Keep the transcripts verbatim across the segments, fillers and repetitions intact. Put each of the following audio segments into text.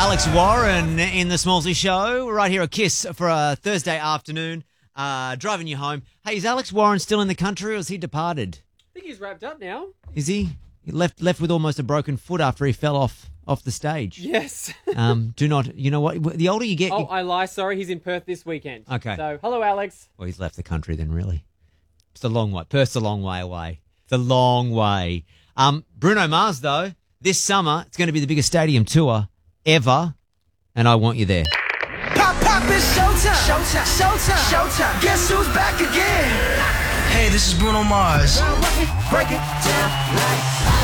Alex Warren in the Smallsy Show, right here at Kiss for a Thursday afternoon, uh, driving you home. Hey, is Alex Warren still in the country or has he departed? I think he's wrapped up now. Is he? He left left with almost a broken foot after he fell off off the stage. Yes. um, do not, you know what? The older you get... Oh, you, I lie. Sorry, he's in Perth this weekend. Okay. So, hello, Alex. well, he's left the country then, really. It's a long way. Perth's a long way away. It's a long way. Um, Bruno Mars, though, this summer, it's going to be the biggest stadium tour ever, and I want you there. Pop, pop, it's showtime. Showtime, showtime, showtime. Guess who's back again? Hey, this is Bruno Mars. Break it down.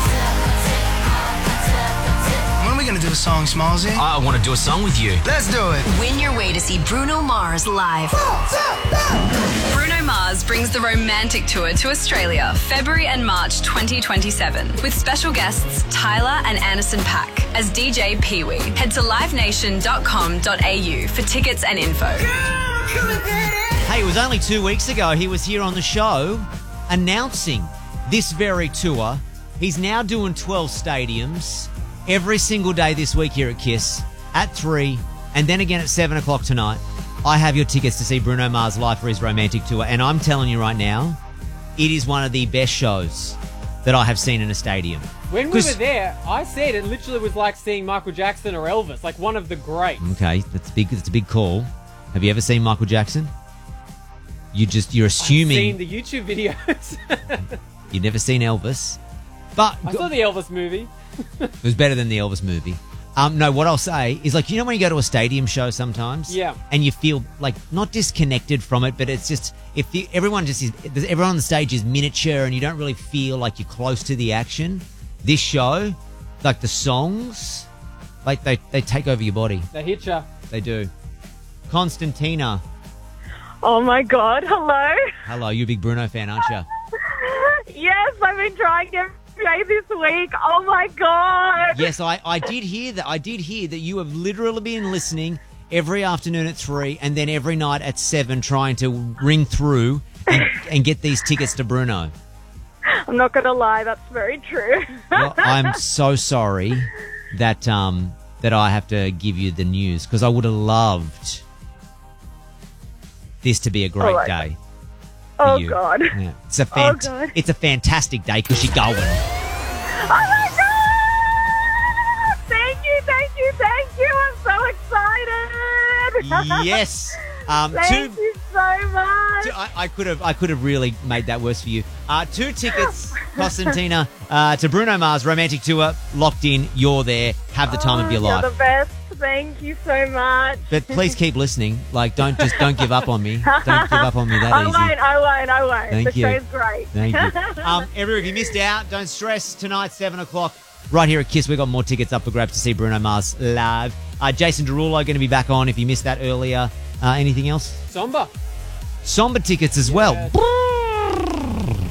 When are we gonna do a song, Smallsy? I want to do a song with you. Let's do it. Win your way to see Bruno Mars live. Bruno Mars brings the Romantic Tour to Australia, February and March twenty twenty-seven, with special guests Tyler and Anderson .Paak as D J Pee Wee. Head to live nation dot com dot a u for tickets and info. Hey, it was only two weeks ago he was here on the show announcing this very tour. He's now doing twelve stadiums every single day this week here at Kiss at three and then again at seven o'clock tonight. I have your tickets to see Bruno Mars live for his Romantic Tour, and I'm telling you right now, it is one of the best shows that I have seen in a stadium. When we were there, I said it literally was like seeing Michael Jackson or Elvis, like one of the greats. Okay, that's big. That's a big call. Have you ever seen Michael Jackson? You just you're assuming I've seen the YouTube videos. you've never seen Elvis, but I saw the Elvis movie. it was better than the Elvis movie. Um, no, what I'll say is, like, you know when you go to a stadium show sometimes, Yeah. and you feel like not disconnected from it, but it's just if the, everyone just is everyone on the stage is miniature, and you don't really feel like you're close to the action. This show, like the songs, like they they take over your body. They hit ya. They do. Constantina, Oh my God, hello. hello, you're a big Bruno fan, aren't you? Yes, I've been trying every day this week. Oh my God. Yes, I, I did hear that. I did hear that you have literally been listening every afternoon at three and then every night at seven trying to ring through and, and get these tickets to Bruno. I'm not going to lie, that's very true. Well, I'm so sorry that um that I have to give you the news because I would have loved this to be a great All right. day. for Oh you. God. Yeah. It's a Oh, fant- God. It's a fantastic day because you're going. Oh my God. Thank you, thank you, thank you. I'm so excited. Yes. Um, Thank two, you so much. two- I, I could have I could have really made that worse for you. Uh, two tickets, Constantina, uh, to Bruno Mars Romantic Tour. Locked in. You're there. Have the time Oh, of your you're life. the best. Thank you so much. But please keep listening. Like, don't just don't give up on me. Don't give up on me that I easy. won't, I won't, I won't. Thank the you. show's great. Thank you. Um, everyone, if you missed out, don't stress. Tonight, seven o'clock, right here at Kiss, we've got more tickets up for grabs to see Bruno Mars live. Uh, Jason Derulo going to be back on if you missed that earlier. Uh, anything else? Somber. Somber tickets as well. Yeah.